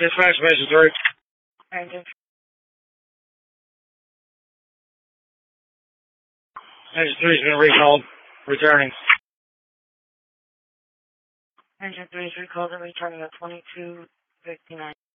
Dispatch message 3. Engine. Message 3's been recalled. Returning. Engine 3 is recalled and returning at 22:59.